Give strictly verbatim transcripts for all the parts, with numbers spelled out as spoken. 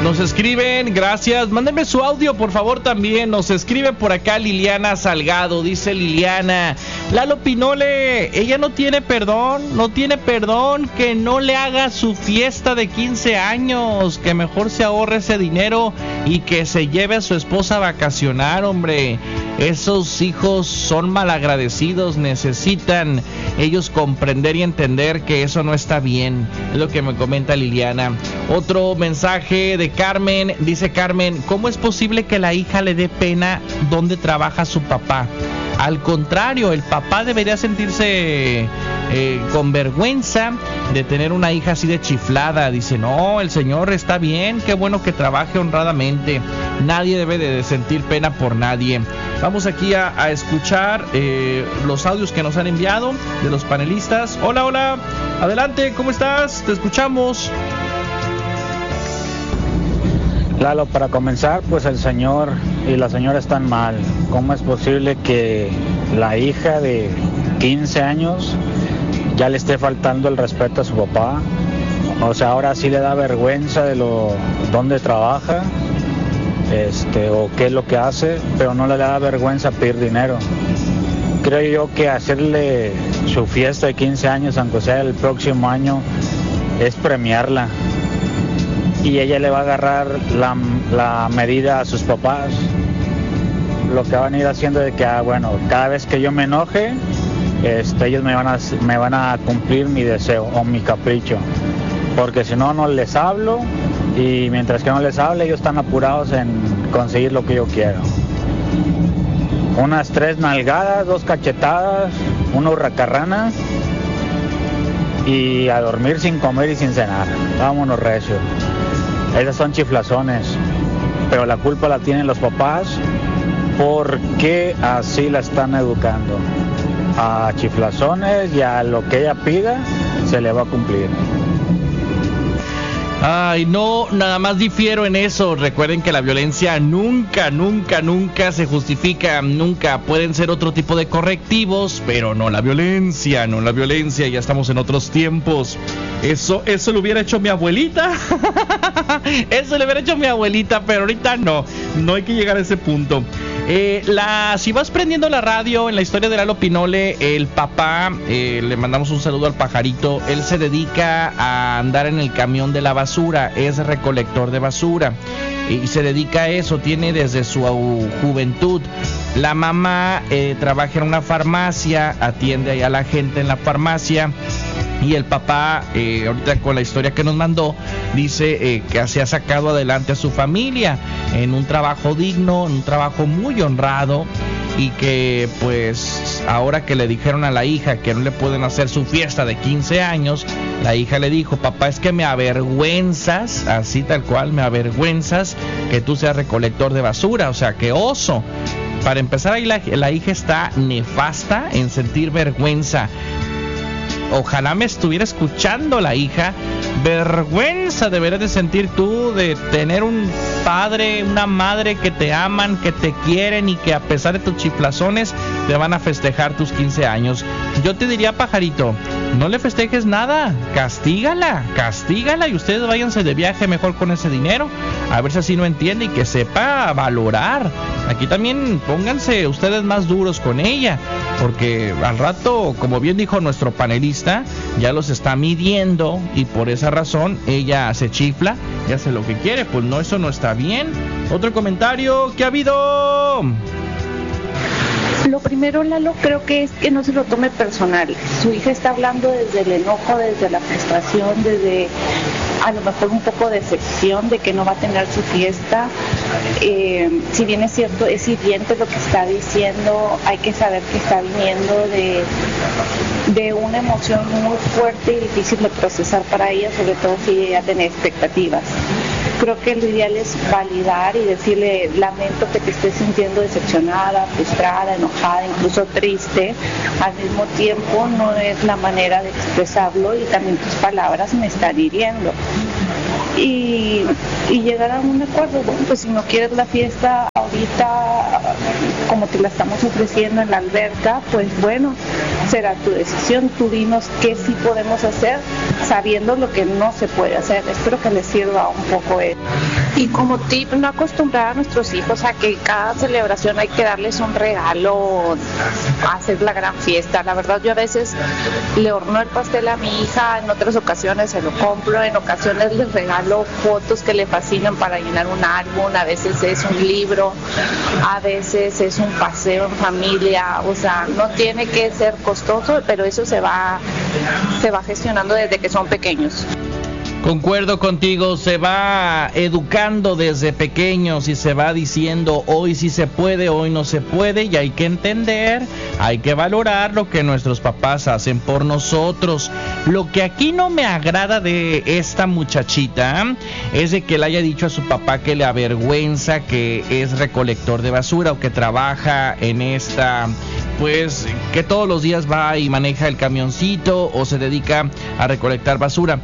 Nos escriben, gracias, mándenme su audio por favor también. Nos escribe por acá Liliana Salgado, dice Liliana: Lalo Pinole, ella no tiene perdón, no tiene perdón, que no le haga su fiesta de quince años, que mejor se ahorre ese dinero y que se lleve a su esposa a vacacionar, hombre. Esos hijos son malagradecidos, necesitan ellos comprender y entender que eso no está bien, es lo que me comenta Liliana. Otro mensaje de Carmen, dice Carmen: ¿cómo es posible que la hija le dé pena donde trabaja su papá? Al contrario, el papá debería sentirse eh, con vergüenza de tener una hija así de chiflada. Dice: no, el señor está bien, qué bueno que trabaje honradamente. Nadie debe de sentir pena por nadie. Vamos aquí a, a escuchar eh, los audios que nos han enviado de los panelistas. Hola, hola, adelante, ¿cómo estás? Te escuchamos. Lalo, para comenzar, pues el señor y la señora están mal. ¿Cómo es posible que la hija de quince años ya le esté faltando el respeto a su papá? O sea, ahora sí le da vergüenza de lo dónde trabaja, este, o qué es lo que hace, pero no le da vergüenza pedir dinero. Creo yo que hacerle su fiesta de quince años, aunque sea el próximo año, es premiarla. Y ella le va a agarrar la, la medida a sus papás. Lo que van a ir haciendo de que, ah, bueno, cada vez que yo me enoje, este, ellos me van a, me van a cumplir mi deseo o mi capricho. Porque si no, no les hablo, y mientras que no les hable, ellos están apurados en conseguir lo que yo quiero. Unas tres nalgadas, dos cachetadas, una hurracarrana, y a dormir sin comer y sin cenar. Vámonos recio. Esas son chiflazones, pero la culpa la tienen los papás porque así la están educando. A chiflazones y a lo que ella pida se le va a cumplir. Ay, no, nada más difiero en eso. Recuerden que la violencia nunca, nunca, nunca se justifica. Nunca. Pueden ser otro tipo de correctivos, pero no la violencia, no la violencia. Ya estamos en otros tiempos. Eso, eso lo hubiera hecho mi abuelita. Eso lo hubiera hecho mi abuelita, pero ahorita no. No hay que llegar a ese punto. Eh, la, si vas prendiendo la radio, en la historia de Lalo Pinole, el papá, eh, le mandamos un saludo al pajarito. Él se dedica a andar en el camión de la basura, es recolector de basura y se dedica a eso, tiene desde su juventud. La mamá eh, trabaja en una farmacia, atiende ahí a la gente en la farmacia. Y el papá, eh, ahorita con la historia que nos mandó, dice eh, que se ha sacado adelante a su familia en un trabajo digno, en un trabajo muy honrado, y que pues ahora que le dijeron a la hija que no le pueden hacer su fiesta de quince años, la hija le dijo: papá, es que me avergüenzas, así tal cual, me avergüenzas que tú seas recolector de basura. O sea, que oso. Para empezar, ahí la, la hija está nefasta en sentir vergüenza. Ojalá me estuviera escuchando la hija. Vergüenza deberías de sentir tú de tener un padre, una madre que te aman, que te quieren y que a pesar de tus chiflazones te van a festejar tus quince años. Yo te diría, pajarito, no le festejes nada, castígala, castígala y ustedes váyanse de viaje mejor con ese dinero, a ver si así no entiende y que sepa valorar. Aquí también pónganse ustedes más duros con ella, porque al rato, como bien dijo nuestro panelista, ya los está midiendo y por esa razón ella se chifla y hace lo que quiere. Pues no, eso no está bien. Otro comentario, ¿qué ha habido? Lo primero, Lalo, creo que es que no se lo tome personal. Su hija está hablando desde el enojo, desde la frustración, desde a lo mejor un poco de decepción de que no va a tener su fiesta. Eh, si bien es cierto, es hiriente lo que está diciendo, hay que saber que está viniendo de, de una emoción muy fuerte y difícil de procesar para ella, sobre todo si ella tiene expectativas. Creo que lo ideal es validar y decirle: lamento que te estés sintiendo decepcionada, frustrada, enojada, incluso triste. Al mismo tiempo no es la manera de expresarlo y también tus palabras me están hiriendo. Y, y llegar a un acuerdo. Bueno, pues si no quieres la fiesta ahorita como te la estamos ofreciendo en la alberca, pues bueno, será tu decisión, tú dinos qué sí podemos hacer sabiendo lo que no se puede hacer. Espero que les sirva un poco eso. Y como tip, no acostumbrar a nuestros hijos a que cada celebración hay que darles un regalo, hacer la gran fiesta. La verdad, yo a veces le horno el pastel a mi hija, en otras ocasiones se lo compro, en ocasiones les regalo fotos que le fascinan para llenar un álbum, a veces es un libro, a veces es un paseo en familia. O sea, no tiene que ser costoso, pero eso se va, se va gestionando desde que son pequeños. Concuerdo contigo, se va educando desde pequeños y se va diciendo hoy sí se puede, hoy no se puede, y hay que entender, hay que valorar lo que nuestros papás hacen por nosotros. Lo que aquí no me agrada de esta muchachita es de que le haya dicho a su papá que le avergüenza que es recolector de basura o que trabaja en esta, pues que todos los días va y maneja el camioncito o se dedica a recolectar basura.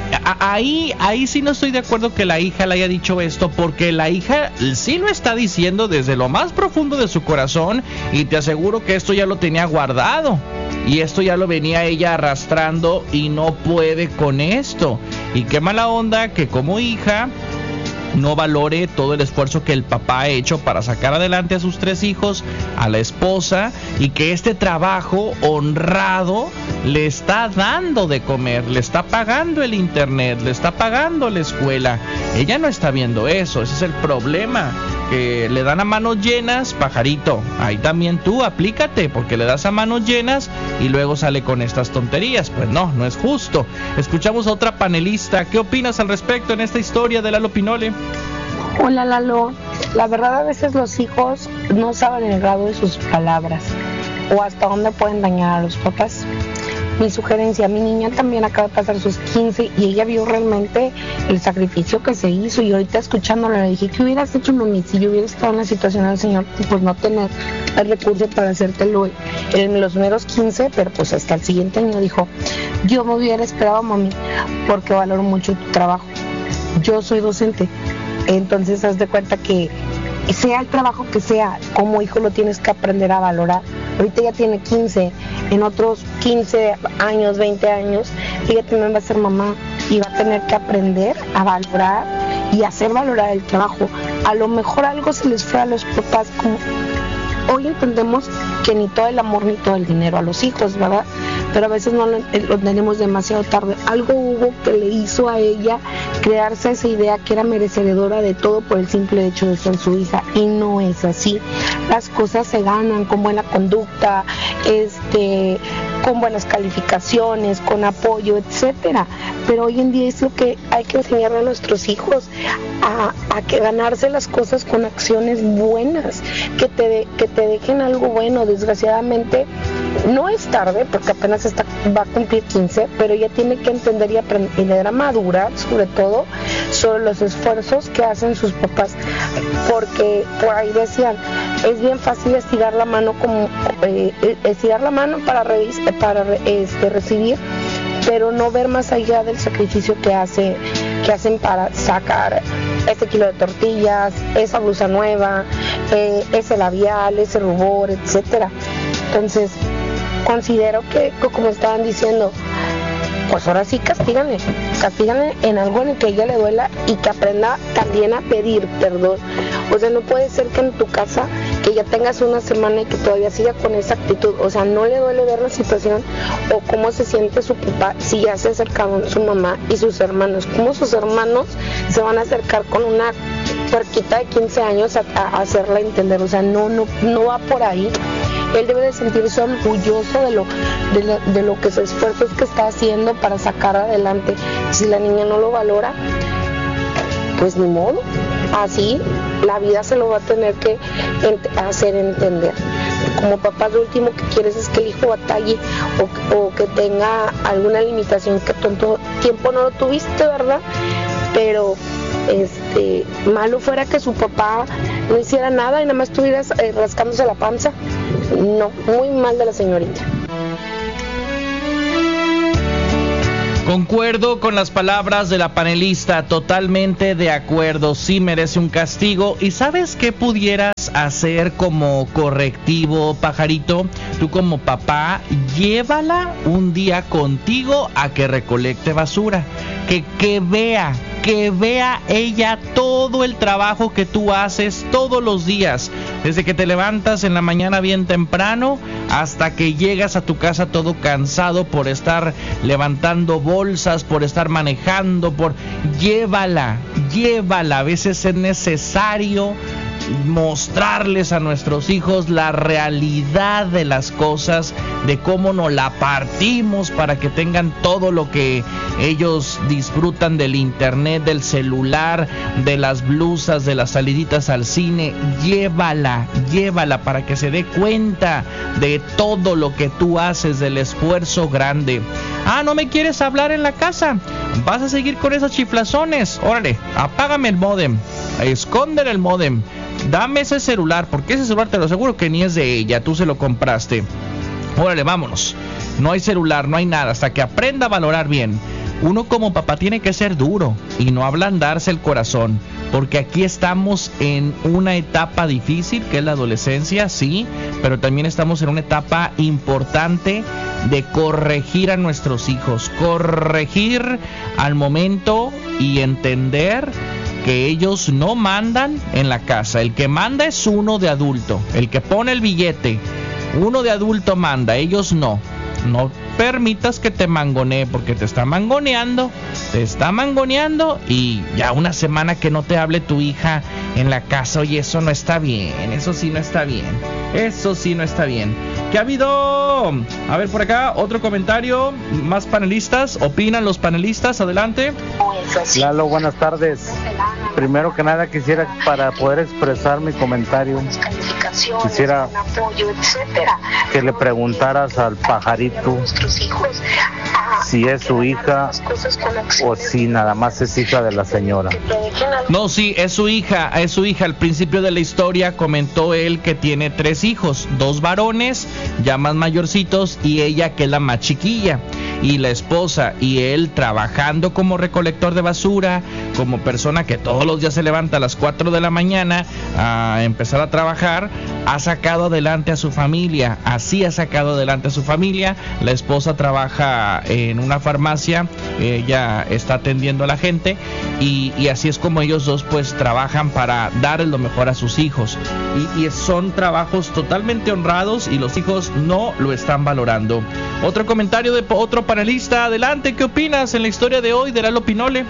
Ahí, ahí sí no estoy de acuerdo que la hija le haya dicho esto, porque la hija sí lo está diciendo desde lo más profundo de su corazón, y te aseguro que esto ya lo tenía guardado y esto ya lo venía ella arrastrando y no puede con esto. Y qué mala onda que como hija no valore todo el esfuerzo que el papá ha hecho para sacar adelante a sus tres hijos, a la esposa, y que este trabajo honrado le está dando de comer, le está pagando el internet, le está pagando la escuela. Ella no está viendo eso, ese es el problema, que le dan a manos llenas. Pajarito, ahí también tú aplícate, porque le das a manos llenas y luego sale con estas tonterías. Pues no, no es justo. Escuchamos a otra panelista. ¿Qué opinas al respecto en esta historia de Lalo Pinole? Hola Lalo, la verdad a veces los hijos no saben el grado de sus palabras o hasta dónde pueden dañar a los papás. Mi sugerencia, mi niña también acaba de pasar sus quince y ella vio realmente el sacrificio que se hizo, y ahorita escuchándolo le dije, ¿qué hubieras hecho, mami, si yo hubiera estado en la situación del señor? Pues no tener el recurso para hacértelo en los primeros quince, pero pues hasta el siguiente año dijo, yo me hubiera esperado, mami, porque valoro mucho tu trabajo. Yo soy docente, entonces haz de cuenta que sea el trabajo que sea, como hijo lo tienes que aprender a valorar. Ahorita ya tiene quince, en otros quince años, veinte años, ella también va a ser mamá y va a tener que aprender a valorar y hacer valorar el trabajo. A lo mejor algo se les fue a los papás, como hoy entendemos que ni todo el amor ni todo el dinero a los hijos, ¿verdad? Pero a veces no lo, lo tenemos demasiado tarde. Algo hubo que le hizo a ella crearse esa idea que era merecedora de todo por el simple hecho de ser su hija, y no es así. Las cosas se ganan con buena conducta, este, con buenas calificaciones, con apoyo, etcétera. Pero hoy en día es lo que hay que enseñarle a nuestros hijos, a, a que ganarse las cosas con acciones buenas, que te, de, que te dejen algo bueno. Desgraciadamente no es tarde, porque apenas está, va a cumplir quince, pero ella tiene que entender y aprender a madurar, sobre todo, sobre los esfuerzos que hacen sus papás, porque por ahí decían, es bien fácil estirar la mano como eh, estirar la mano para, revis, para este, recibir, pero no ver más allá del sacrificio que hace que hacen para sacar ese kilo de tortillas, esa blusa nueva, eh, ese labial, ese rubor, etcétera. Entonces considero que, como estaban diciendo, pues ahora sí castíganle, castíganle en algo en el que a ella le duela, y que aprenda también a pedir perdón. O sea, no puede ser que en tu casa, que ya tengas una semana y que todavía siga con esa actitud. O sea, no le duele ver la situación o cómo se siente su papá si ya se acercaron su mamá y sus hermanos. Cómo sus hermanos se van a acercar con una puerquita de quince años a, a hacerla entender. O sea, no, no, no va por ahí. Él debe de sentirse orgulloso de lo, de lo, de lo que sus esfuerzos que está haciendo para sacar adelante. Si la niña no lo valora, pues ni modo. Así la vida se lo va a tener que ent- hacer entender. Como papá, lo último que quieres es que el hijo batalle o, o que tenga alguna limitación que tanto tiempo no lo tuviste, ¿verdad? Pero este malo fuera que su papá no hiciera nada y nada más estuviera eh, rascándose la panza. No, muy mal de la señorita. Concuerdo con las palabras de la panelista, totalmente de acuerdo. Sí merece un castigo. ¿Y sabes qué pudieras hacer como correctivo, pajarito, tú como papá, llévala un día contigo a que recolecte basura, que, que vea, que vea ella todo el trabajo que tú haces todos los días, desde que te levantas en la mañana bien temprano hasta que llegas a tu casa todo cansado por estar levantando bolsas, por estar manejando, por llévala, llévala, a veces es necesario mostrarles a nuestros hijos la realidad de las cosas, de cómo nos la partimos para que tengan todo lo que ellos disfrutan del internet, del celular, de las blusas, de las saliditas al cine. Llévala, llévala para que se dé cuenta de todo lo que tú haces, del esfuerzo grande. Ah, ¿no me quieres hablar en la casa? ¿Vas a seguir con esos chiflazones? Órale, apágame el módem, escóndele el módem, dame ese celular, porque ese celular te lo aseguro que ni es de ella, tú se lo compraste. Órale, vámonos. No hay celular, no hay nada, hasta que aprenda a valorar bien. Uno como papá tiene que ser duro y no ablandarse el corazón, porque aquí estamos en una etapa difícil que es la adolescencia, sí, pero también estamos en una etapa importante de corregir a nuestros hijos, corregir al momento y entender que ellos no mandan en la casa. El que manda es uno de adulto, el que pone el billete, uno de adulto manda, ellos no. No permitas que te mangonee, porque te está mangoneando, te está mangoneando y ya una semana que no te hable tu hija en la casa. Oye, eso no está bien, eso sí no está bien, eso sí no está bien. ¿Qué ha habido? A ver, por acá, otro comentario, más panelistas, opinan los panelistas, adelante. Lalo, buenas tardes. Primero que nada quisiera, para poder expresar mi comentario, quisiera que le preguntaras al pajarito si es su hija o si nada más es hija de la señora. No, sí, es su hija, es su hija. Al principio de la historia comentó él que tiene tres hijos, dos varones, ya más mayorcitos, y ella que es la más chiquilla. Y la esposa y él trabajando como recolector de basura, como persona que todos los días se levanta a las cuatro de la mañana a empezar a trabajar, ha sacado adelante a su familia, así ha sacado adelante a su familia. La esposa trabaja en una farmacia, ella está atendiendo a la gente y, y así es como ellos dos pues trabajan para dar lo mejor a sus hijos. Y, y son trabajos totalmente honrados y los hijos no lo están valorando. Otro comentario de otro panelista, adelante, ¿qué opinas en la historia de hoy de Lalo Pinole?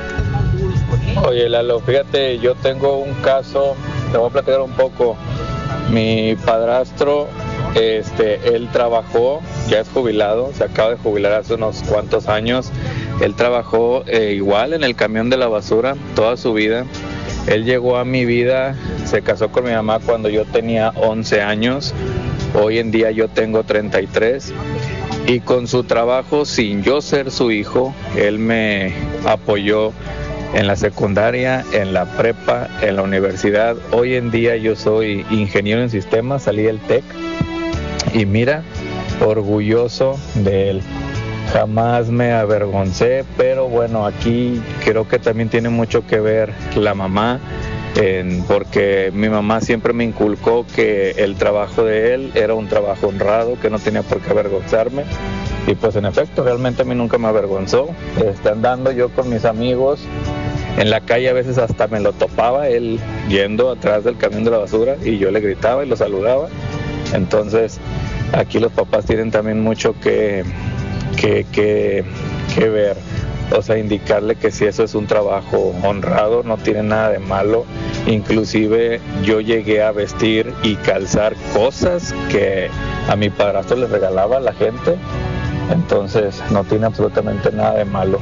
Oye, Lalo, fíjate, yo tengo un caso, te voy a platicar un poco. Mi padrastro, este, él trabajó, ya es jubilado, se acaba de jubilar hace unos cuantos años. Él trabajó eh, igual en el camión de la basura toda su vida. Él llegó a mi vida, se casó con mi mamá cuando yo tenía once años. Hoy en día yo tengo treinta y tres. Y con su trabajo, sin yo ser su hijo, él me apoyó en la secundaria, en la prepa, en la universidad. Hoy en día yo soy ingeniero en sistemas, salí del TEC y mira, orgulloso de él. Jamás me avergoncé, pero bueno, aquí creo que también tiene mucho que ver la mamá, en, porque mi mamá siempre me inculcó que el trabajo de él era un trabajo honrado, que no tenía por qué avergonzarme. Y pues en efecto, realmente a mí nunca me avergonzó. Este, andando yo con mis amigos en la calle, a veces hasta me lo topaba, él yendo atrás del camión de la basura y yo le gritaba y lo saludaba. Entonces, aquí los papás tienen también mucho que, que, que, que ver. O sea, indicarle que si eso es un trabajo honrado, no tiene nada de malo. Inclusive yo llegué a vestir y calzar cosas que a mi padrastro le regalaba a la gente. Entonces no tiene absolutamente nada de malo.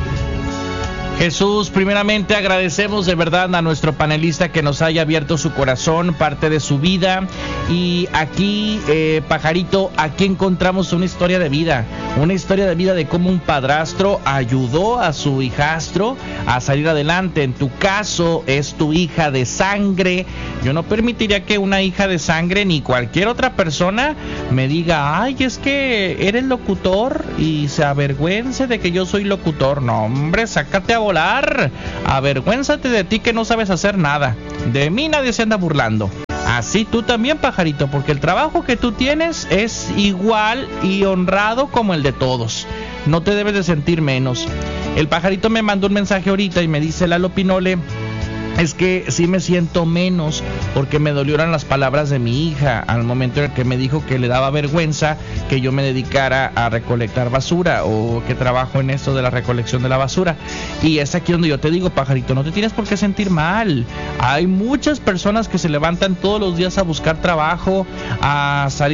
Jesús, primeramente agradecemos de verdad a nuestro panelista que nos haya abierto su corazón, parte de su vida. Y aquí, eh, Pajarito, aquí encontramos una historia de vida, una historia de vida de cómo un padrastro ayudó a su hijastro a salir adelante. En tu caso es tu hija de sangre. Yo no permitiría que una hija de sangre ni cualquier otra persona me diga, ay, es que eres locutor y se avergüence de que yo soy locutor. No, hombre, sácate a volar, avergüénzate de ti que no sabes hacer nada. De mí nadie se anda burlando. Así tú también, pajarito, porque el trabajo que tú tienes es igual y honrado como el de todos. No te debes de sentir menos. El pajarito me mandó un mensaje ahorita y me dice: Lalo Pinole, es que sí me siento menos porque me dolieron las palabras de mi hija al momento en que me dijo que le daba vergüenza que yo me dedicara a recolectar basura o que trabajo en esto de la recolección de la basura. Y es aquí donde yo te digo, pajarito, no te tienes por qué sentir mal. Hay muchas personas que se levantan todos los días a buscar trabajo, a salir